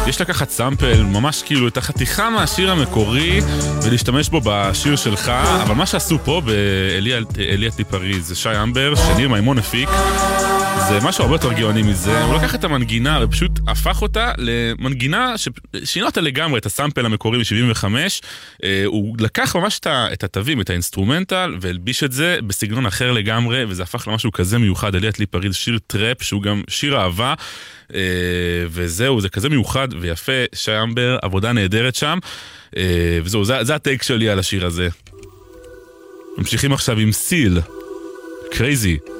יש לקחת סאמפל, ממש כאילו את החתיכה מהשיר המקורי ולהשתמש בו בשיר שלך, אבל מה שעשו פה באליה טיפרי זה שי אמבר, שניר מימון הפיק, זה משהו הרבה יותר גאוני מזה. הוא לקח את המנגינה ופשוט הפך אותה למנגינה ששינה אותה לגמרי, את הסאמפל המקורי מ-75. הוא לקח ממש את התווים, את האינסטרומנטל, והלביש את זה בסגנון אחר לגמרי, וזה הפך למשהו כזה מיוחד. אליה טיפרי זה שיר טראפ, שהוא גם שיר אהבה, וזהו, זה כזה מיוחד ויפה. שי אמבר, עבודה נהדרת שם, וזהו, זה הטייק שלי על השיר הזה. ממשיכים עכשיו עם סיל, קרייזי.